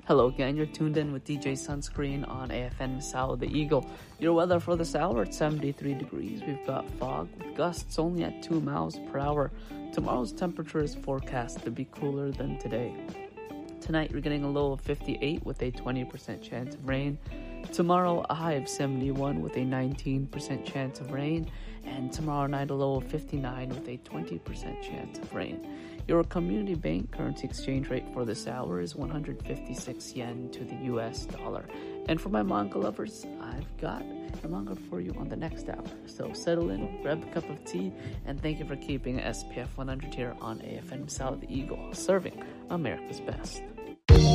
Hello again, you're tuned in with DJ Sunscreen on AFN Misao the Eagle. Your weather for this hour at 73 degrees. We've got fog with gusts only at 2 miles per hour. Tomorrow's temperature is forecast to be cooler than today. Tonight you're getting a low of 58 with a 20% chance of rain. Tomorrow a high of 71 with a 19% chance of rain. And tomorrow night a low of 59 with a 20% chance of rain. Your community bank currency exchange rate for this hour is 156 yen to the US dollar. And for my manga lovers, I've got a manga for you on the next hour. So settle in, grab a cup of tea, and thank you for keeping SPF 100 here on AFN Misao the Eagle, serving America's best.